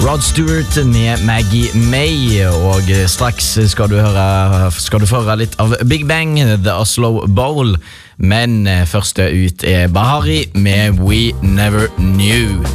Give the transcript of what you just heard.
Rod Stewart med Maggie May, og straks skal du få høre litt av Big Bang, The Oslo Bowl, men første ut Bahari med We Never Knew.